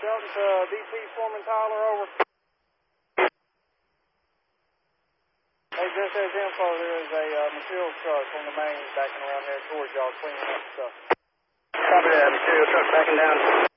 Shelton to VP Foreman Tyler, over. Hey, just as info, there is a material truck on the main backing around there towards y'all cleaning up stuff. Copy that. Material truck backing down.